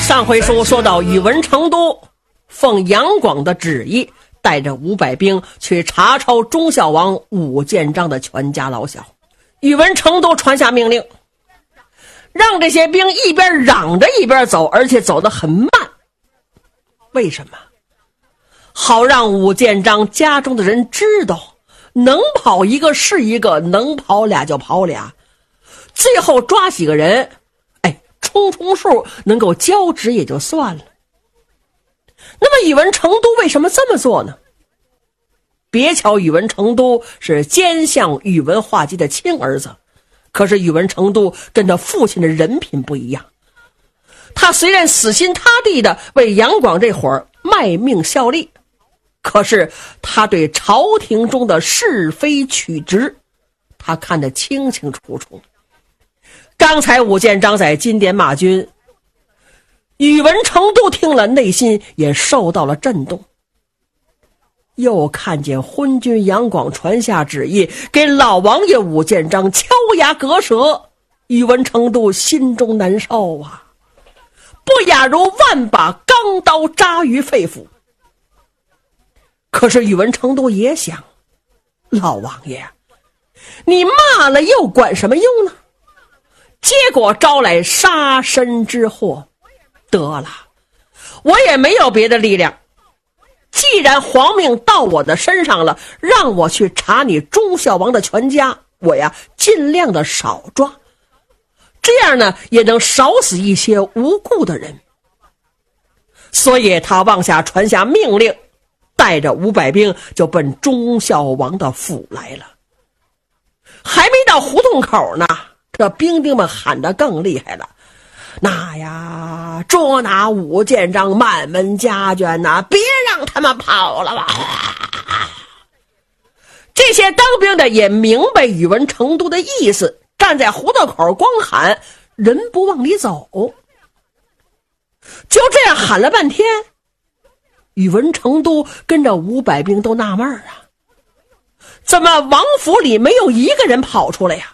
上回书说到宇文成都奉杨广的旨意，带着500兵去查抄忠孝王武建章的全家老小。宇文成都传下命令，让这些兵一边嚷着一边走，而且走得很慢。为什么？好让武建章家中的人知道，能跑一个是一个，能跑俩就跑俩，最后抓几个人，冲数能够交职也就算了。那么宇文成都为什么这么做呢？别瞧宇文成都是奸相宇文化及的亲儿子，可是宇文成都跟他父亲的人品不一样。他虽然死心塌地的为杨广这伙儿卖命效力，可是他对朝廷中的是非曲直，他看得清清楚楚。刚才武建章在金殿骂军，宇文成都听了，内心也受到了震动。又看见昏君杨广传下旨意，给老王爷武建章敲牙割舌，宇文成都心中难受啊，不亚如万把钢刀扎于肺腑。可是宇文成都也想，老王爷，你骂了又管什么用呢？结果招来杀身之祸。得了，我也没有别的力量，既然皇命到我的身上了，让我去查你忠孝王的全家，我呀尽量的少抓，这样呢也能少死一些无辜的人。所以他往下传下命令，带着500兵就奔忠孝王的府来了。还没到胡同口呢，这兵丁们喊得更厉害了，那呀，捉拿武建章满门家眷呐，别让他们跑了吧！这些当兵的也明白宇文成都的意思，站在胡同口光喊，人不往里走。就这样喊了半天，宇文成都跟着500兵都纳闷啊，怎么王府里没有一个人跑出来呀？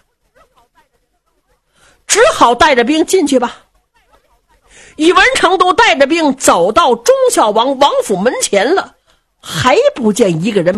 只好带着兵进去吧。宇文成都带着兵走到忠孝王王府门前了，还不见一个人